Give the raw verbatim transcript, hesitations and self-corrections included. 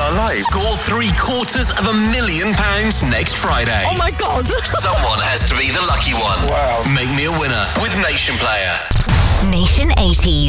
are alive. Score three quarters of a million pounds next Friday. Oh my God. Someone has to be the lucky one. Wow. Make me a winner with Nation Player. Nation eighties.